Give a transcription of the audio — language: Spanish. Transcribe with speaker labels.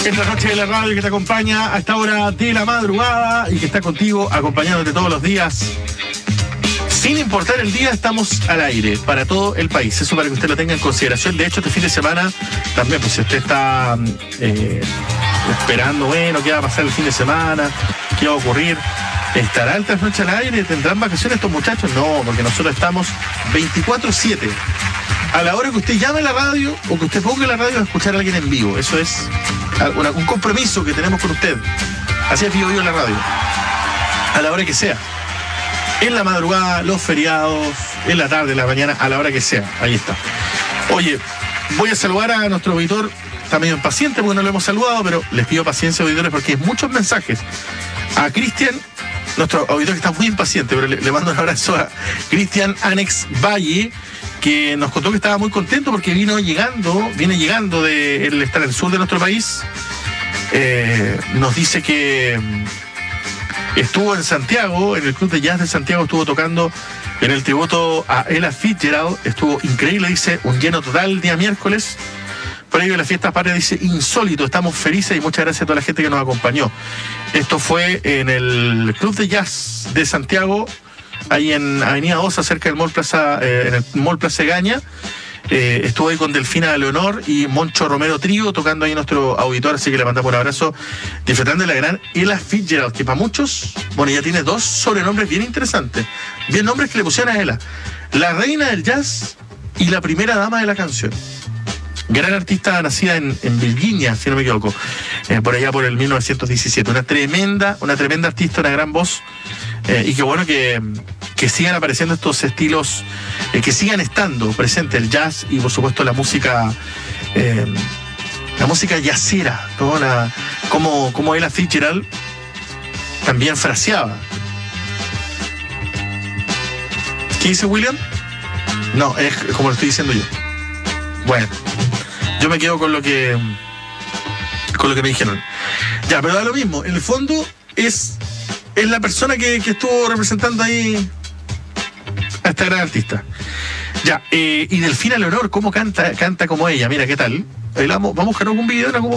Speaker 1: Esta noche de la radio que te acompaña a esta hora de la madrugada y que está contigo acompañándote todos los días. Sin importar el día, estamos al aire para todo el país. Eso para que usted lo tenga en consideración. De hecho, este fin de semana también, pues si usted está esperando, bueno, qué va a pasar el fin de semana, qué va a ocurrir, ¿estará el Trasnoche al aire? ¿Tendrán vacaciones estos muchachos? No, porque nosotros estamos 24/7. A la hora que usted llame a la radio o que usted ponga la radio a escuchar a alguien en vivo. Eso es un compromiso que tenemos con usted. Así es vivo yo en la radio. A la hora que sea. En la madrugada, los feriados, en la tarde, en la mañana, a la hora que sea. Ahí está. Oye, voy a saludar a nuestro auditor. Está medio impaciente porque no lo hemos saludado, pero les pido paciencia, auditores, porque hay muchos mensajes. A Cristian, nuestro auditor que está muy impaciente, pero le mando un abrazo a Cristian Anex Valle, que nos contó que estaba muy contento porque viene llegando de él estar en el sur de nuestro país. Nos dice que estuvo en Santiago, en el Club de Jazz de Santiago, estuvo tocando en el tributo a Ella Fitzgerald, estuvo increíble, dice, un lleno total el día miércoles. Previo a la fiesta patria, dice, insólito, estamos felices y muchas gracias a toda la gente que nos acompañó. Esto fue en el Club de Jazz de Santiago, ahí en Avenida Osa, cerca del Mall Plaza, en el Mall Plaza Egaña. Estuvo ahí con Delfina Leonor y Moncho Romero Trío, tocando ahí nuestro auditor, así que le mandamos un abrazo, disfrutando de la gran Ella Fitzgerald, que para muchos, bueno, ya tiene dos sobrenombres bien interesantes, bien nombres que le pusieron a ella: la reina del jazz y la primera dama de la canción. Gran artista nacida en Virginia, si no me equivoco, por allá por el 1917. Una tremenda artista, una gran voz, y qué bueno que sigan apareciendo estos estilos, que sigan estando presentes el jazz y por supuesto la música jazzera, ¿no? Como Ella Fitzgerald también fraseaba. ¿Qué dice William? No, es como lo estoy diciendo yo. Bueno, yo me quedo con lo que me dijeron. Ya, pero da lo mismo. En el fondo es la persona que estuvo representando ahí a esta gran artista. Ya, y Delfina Leonor, ¿cómo canta como ella? Mira, ¿qué tal? Vamos a buscar algún video en algún